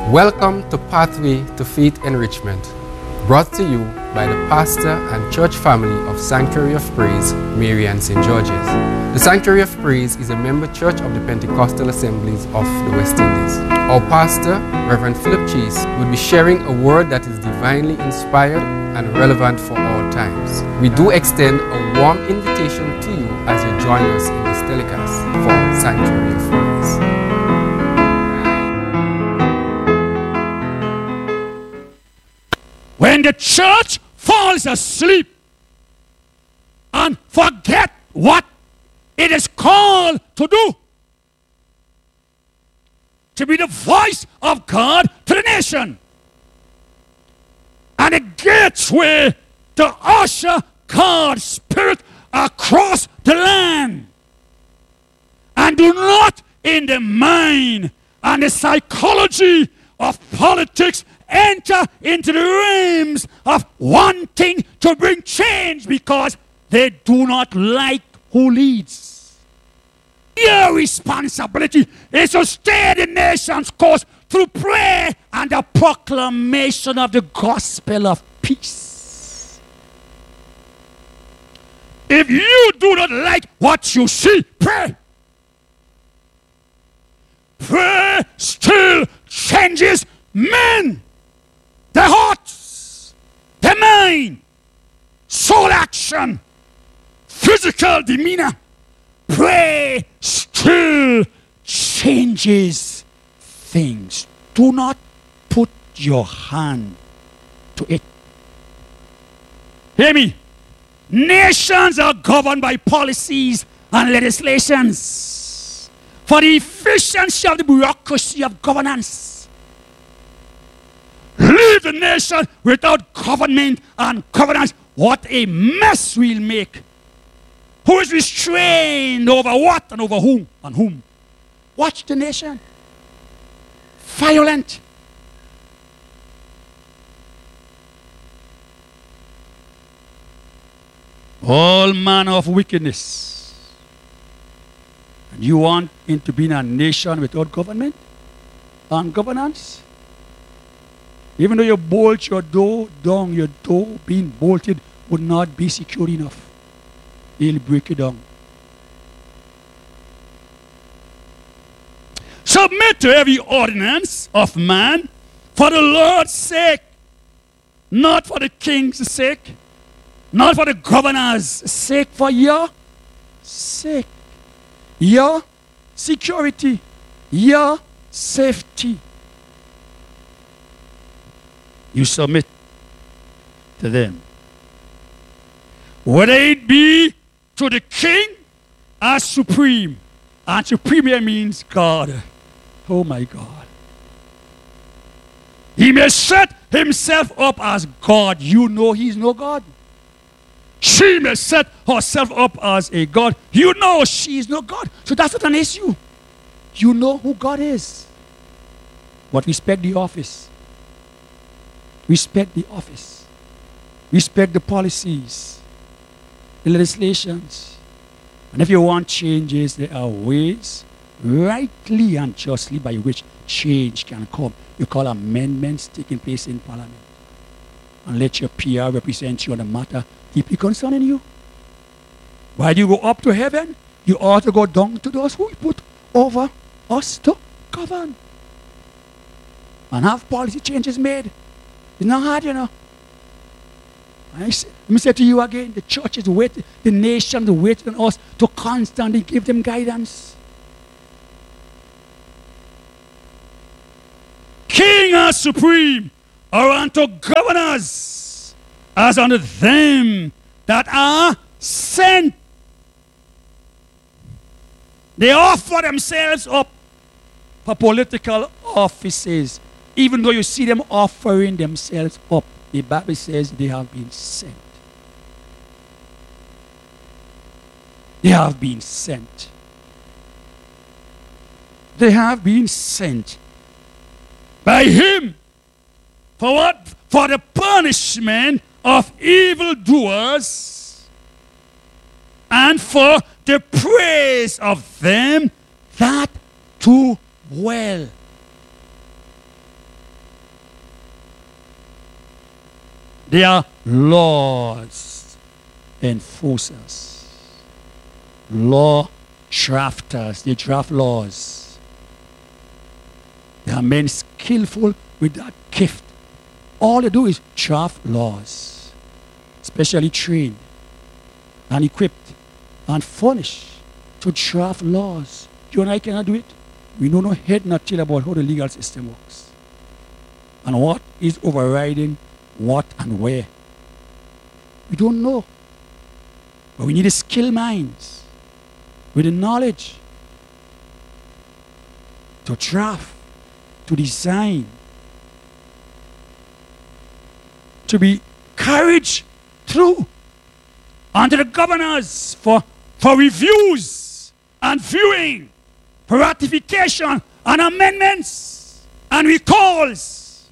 Welcome to Pathway to Faith Enrichment, brought to you by the pastor and church family of Sanctuary of Praise, Mary and St. George's. The Sanctuary of Praise is a member church of the Pentecostal Assemblies of the West Indies. Our pastor, Reverend Philip Chase, will be sharing a word that is divinely inspired and relevant for all times. We do extend a warm invitation to you as you join us in this telecast for Sanctuary of Praise. When the church falls asleep and forget what it is called to do, to be the voice of God to the nation, and the gateway to usher God's Spirit across the land, and do not in the mind and the psychology of politics enter into the realms of wanting to bring change because they do not like who leads. Your responsibility is to stay the nation's course through prayer and the proclamation of the gospel of peace. If you do not like what you see, pray. Prayer still changes men. Their hearts, their mind, soul action, physical demeanor. Prayer still changes things. Do not put your hand to it. Hear me. Nations are governed by policies and legislations for the efficiency of the bureaucracy of governance. Leave the nation without government and governance. What a mess we'll make. Who is restrained over what and over whom and whom? Watch the nation. Violent. All manner of wickedness. And you want to be in a nation without government and governance? Even though you bolt your door down, your door being bolted would not be secure enough. He'll break it down. Submit to every ordinance of man for the Lord's sake, not for the king's sake, not for the governor's sake, for your sake, your security, your safety. You submit to them. Whether it be to the king as supreme, and supreme means God. Oh my God. He may set himself up as God. You know he's no God. She may set herself up as a God. You know she is no God. So that's not an issue. You know who God is. But respect the office. Respect the office. Respect the policies, the legislations. And if you want changes, there are ways, rightly and justly, by which change can come. You call amendments taking place in Parliament. And let your PR represent you on a matter deeply concerning you. Why do you go up to heaven? You ought to go down to those who put over us to govern. And have policy changes made. It's not hard, you know. Let me say to you again, the church is waiting, the nation is waiting on us to constantly give them guidance. King as supreme are unto governors as unto them that are sent. They offer themselves up for political offices. Even though you see them offering themselves up, the Bible says they have been sent. They have been sent. They have been sent by him. For what? For the punishment of evildoers and for the praise of them that do well. They are laws enforcers, law drafters. They draft laws. They are men skillful with that gift. All they do is draft laws, specially trained and equipped and furnished to draft laws. You and I cannot do it. We know no head nor tail about how the legal system works and what is overriding what and where. We don't know. But we need the skilled minds with the knowledge to draft, to design, to be carried through onto the governors for reviews and viewing, for ratification and amendments and recalls.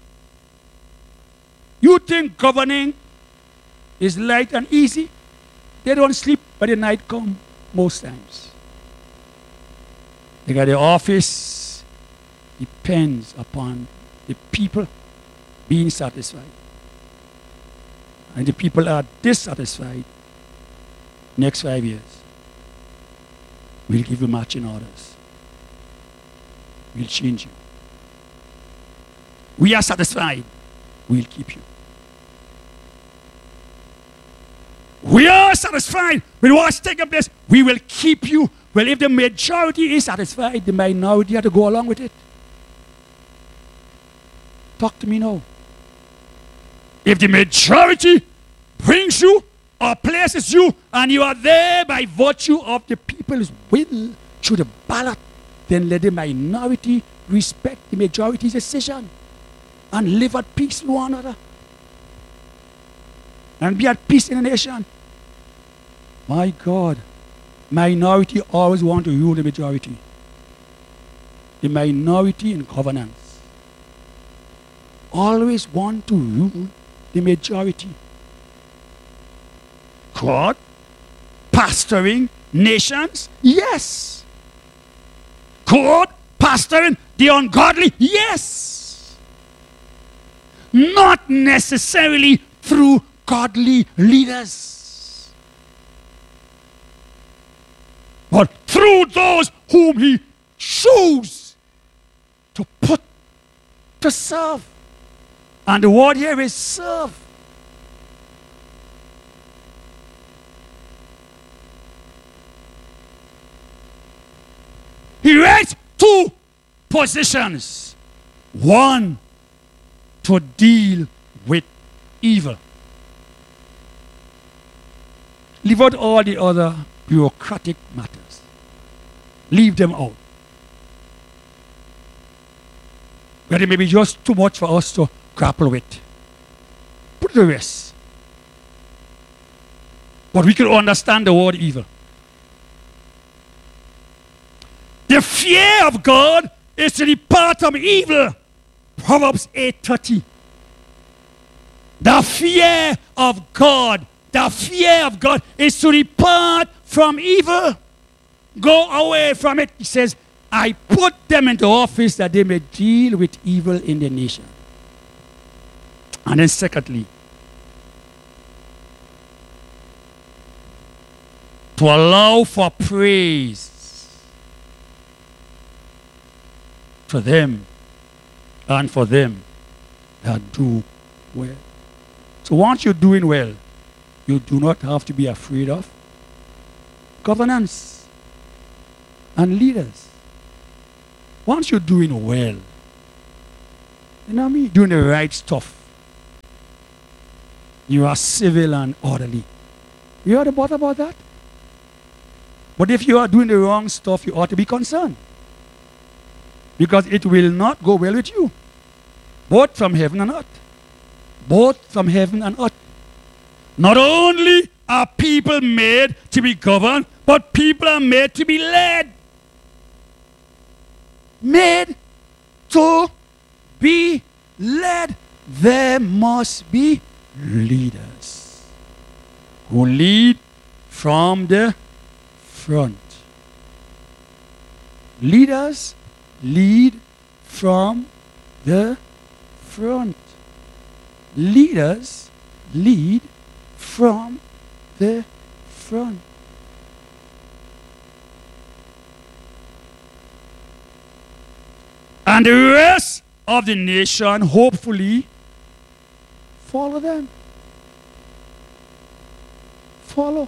You think governing is light and easy? They don't sleep by the night come most times. They got the office depends upon the people being satisfied. And the people are dissatisfied, next 5 years, we'll give you marching orders. We'll change you. We are satisfied, we'll keep you. We are satisfied with what's taking place, we will keep you. Well, if the majority is satisfied, the minority have to go along with it. Talk to me now. If the majority brings you or places you and you are there by virtue of the people's will through the ballot, then let the minority respect the majority's decision and live at peace with one another and be at peace in the nation. My God, minority always want to rule the majority. The minority in governance always want to rule the majority. God pastoring nations? Yes. God pastoring the ungodly? Yes. Not necessarily through godly leaders, but through those whom he chose to put to serve. And the word here is serve. He writes two positions. One, to deal with evil. Leave out all the other bureaucratic matters. Leave them out. But it may be just too much for us to grapple with. Put the rest. But we can understand the word evil. The fear of God is to depart from evil. Proverbs 8:30. The fear of God, is to depart from evil. Go away from it. He says, I put them into office that they may deal with evil in the nation. And then secondly, to allow for praise to them and for them that do well. So once you're doing well, you do not have to be afraid of governance and leaders. Once you're doing well, you know what I mean? Doing the right stuff. You are civil and orderly. You ought to bother about that. But if you are doing the wrong stuff, you ought to be concerned. Because it will not go well with you. Both from heaven and earth. Both from heaven and earth. Not only are people made to be governed, but people are made to be led. Made to be led. There must be leaders who lead from the front. Leaders lead from the front. Leaders lead from the front. And the rest of the nation, hopefully, follow them. Follow.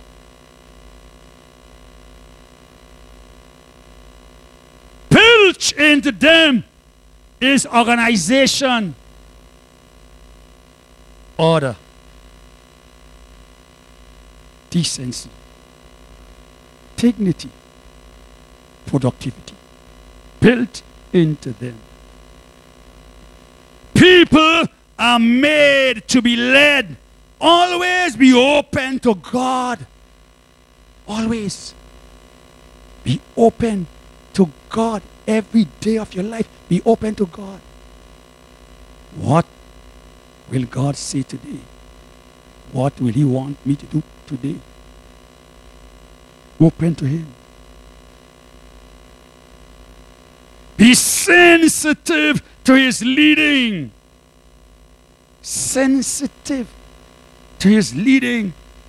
Built into them is organization, order, decency, dignity, productivity. Built into them. People are made to be led. Always be open to God. Always be open to God. Every day of your life, be open to God. What will God say today? What will He want me to do today? Open to Him. Be sensitive to His leading. Sensitive to His leading.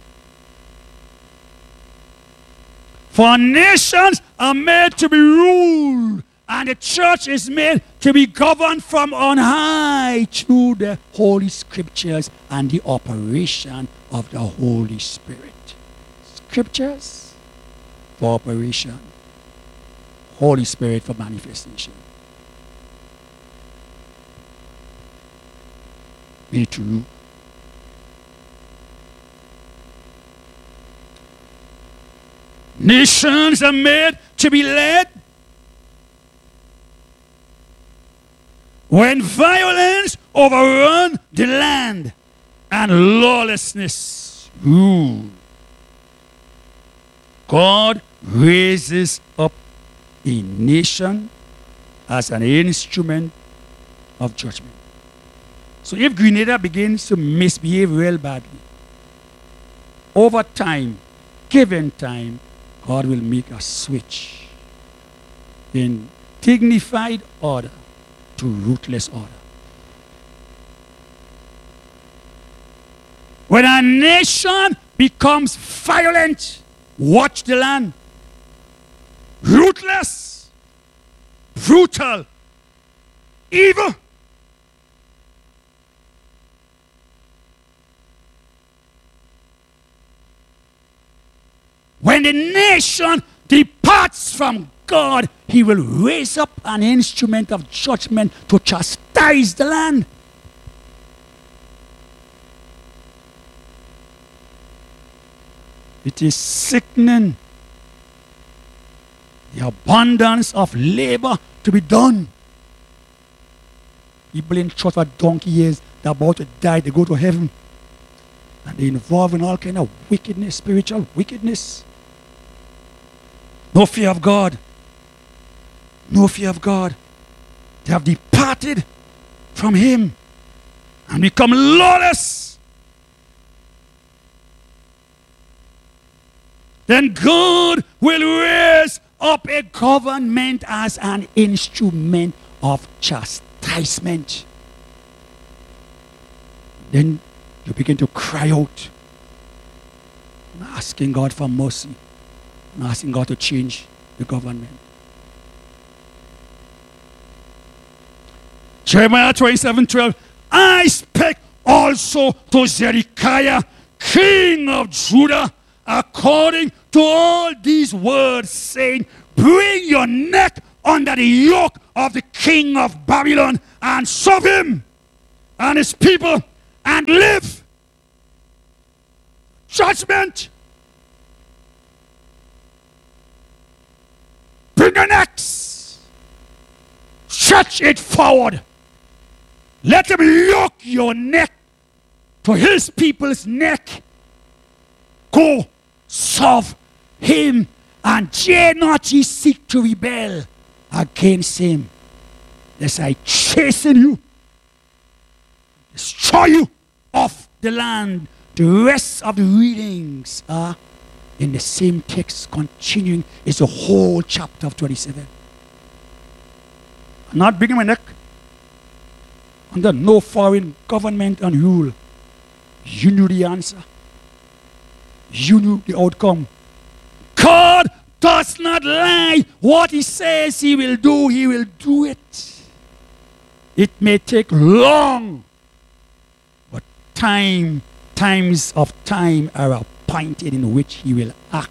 For nations are made to be ruled, and the church is made to be governed from on high through the Holy Scriptures and the operation of the Holy Spirit. Scriptures for operation. Holy Spirit for manifestation. Be true. Nations are made to be led. When violence overrun the land and lawlessness rule, God raises up a nation as an instrument of judgment. So if Grenada begins to misbehave real badly, over time, given time, God will make a switch in dignified order to ruthless order. When a nation becomes violent, watch the land. Ruthless, brutal, evil. When the nation departs from God, He will raise up an instrument of judgment to chastise the land. It is sickening, the abundance of labor to be done. People in church for donkey years, they're about to die, they go to heaven. And they're involved in all kind of wickedness, spiritual wickedness. No fear of God. No fear of God. They have departed from Him and become lawless. Then God will raise up a government as an instrument of chastisement. Then you begin to cry out, asking God for mercy, and asking God to change the government. Jeremiah 27:12. I spake also to Zedekiah, king of Judah, according to all these words, saying, bring your neck under the yoke of the king of Babylon, and serve him and his people, and live. Judgment. Bring your necks. Stretch it forward. Let him yoke your neck to his people's neck. Go serve him, and dare not ye seek to rebel against him, lest I chasten you, destroy you off the land. The rest of the readings are in the same text, continuing. It's the whole chapter of 27. I'm not bringing my neck under no foreign government and rule. You knew the answer. You knew the outcome. God does not lie. What he says he will do it. It may take long, but times of time are appointed in which he will act.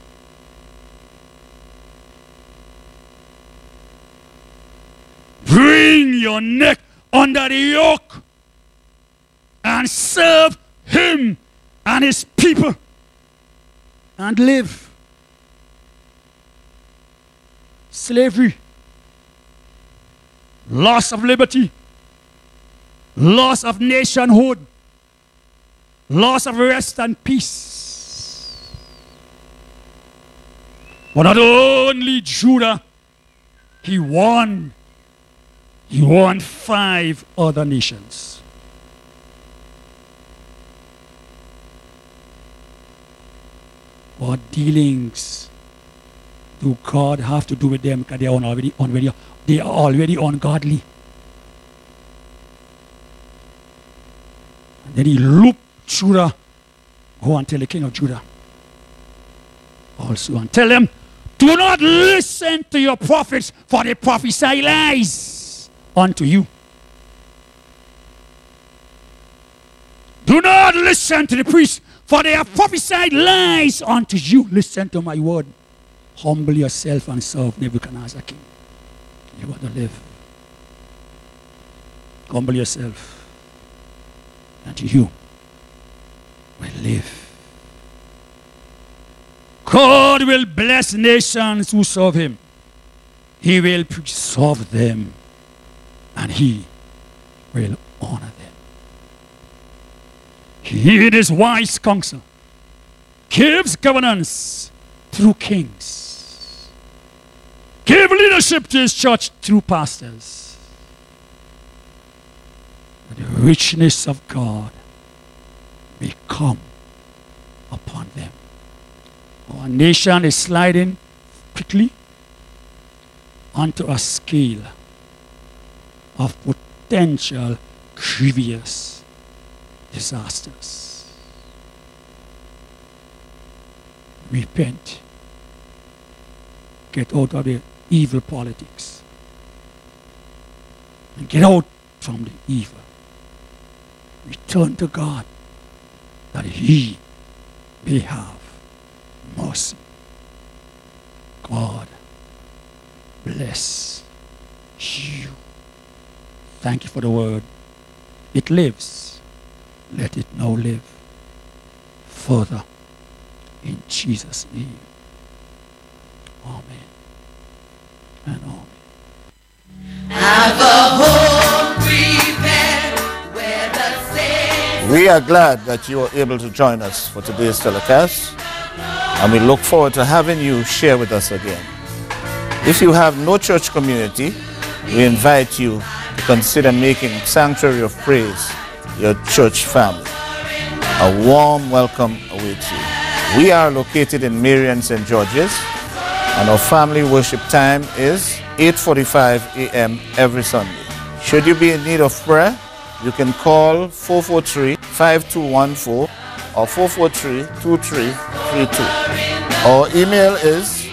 Bring your neck under the yoke and serve him and his people and live. Slavery, loss of liberty, loss of nationhood, loss of rest and peace. But not only Judah, he won 5 other nations. What dealings do God have to do with them? Because they are already ungodly. And then he looped Judah. Go and tell the king of Judah also, and tell them, do not listen to your prophets, for they prophesy lies unto you. Do not listen to the priests, for they have prophesied lies unto you. Listen to my word. Humble yourself and serve Nebuchadnezzar king. You want to live. Humble yourself, and you will live. God will bless nations who serve him. He will preserve them, and he will honor them. He, in his wise counsel, gives governance through kings. Give leadership to his church through pastors. The richness of God may come upon them. Our nation is sliding quickly onto a scale of potential grievous disasters. Repent. Get out of the evil politics. And get out from the evil. Return to God, that he may have mercy. God bless you. Thank you for the word. It lives. Let it now live further in Jesus' name. Amen and amen. Have a home prepared where the saints. We are glad that you are able to join us for today's telecast, and we look forward to having you share with us again. If you have no church community, we invite you to consider making Sanctuary of Praise your church family. A warm welcome awaits you. We are located in Marion, St. George's, and our family worship time is 8:45 a.m. every Sunday. Should you be in need of prayer, you can call 443-5214 or 443-2332. Our email is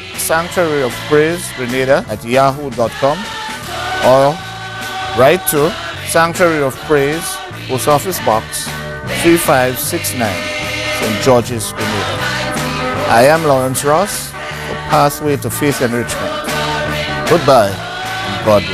sanctuaryofpraisegrenada@yahoo.com, or write to Sanctuary of Praise, Post Office Box 3569, St. George's, Grenada. I am Lawrence Ross, the Pathway to Faith Enrichment. Goodbye, and God bless.